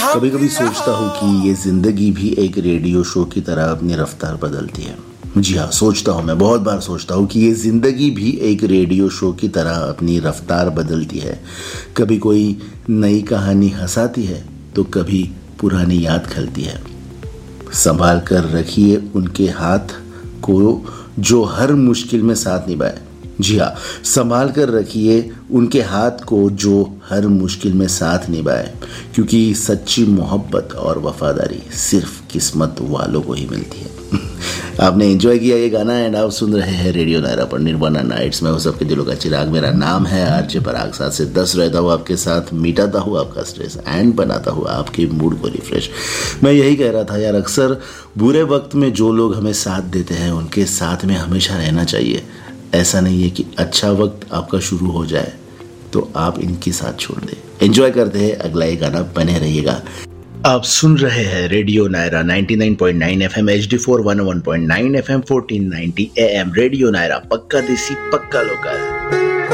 कभी कभी सोचता हूँ कि ये जिंदगी भी एक रेडियो शो की तरह अपनी रफ्तार बदलती है। जी हाँ, सोचता हूँ, मैं बहुत बार सोचता हूँ कि ये जिंदगी भी एक रेडियो शो की तरह अपनी रफ्तार बदलती है। कभी कोई नई कहानी हंसाती है तो कभी पुरानी याद खलती है। संभाल कर रखिए उनके हाथ को जो हर मुश्किल में साथ निभाए। जी हाँ, संभाल कर रखिए उनके हाथ को जो हर मुश्किल में साथ निभाए, क्योंकि सच्ची मोहब्बत और वफादारी सिर्फ किस्मत वालों को ही मिलती है। आपने एंजॉय किया ये गाना एंड आप सुन रहे हैं रेडियो नायरा पर निर्वाणा नाइट्स में। वो सबके दिलों का चिराग, मेरा नाम है आरजे पराग। 7 से 10 रहता हूँ आपके साथ, मिटाता हूँ आपका स्ट्रेस एंड बनाता हूँ आपके मूड को रिफ्रेश। मैं यही कह रहा था यार, अक्सर बुरे वक्त में जो लोग हमें साथ देते हैं उनके साथ में हमेशा रहना चाहिए। ऐसा नहीं है कि अच्छा वक्त आपका शुरू हो जाए तो आप इनके साथ छोड़ दें। एंजॉय करते हैं अगला ये गाना, बने रहिएगा। आप सुन रहे हैं radio Naira 99.9 FM HD4 101.9 FM 1490 AM। Radio Naira, पक्का देसी पक्का लोकल।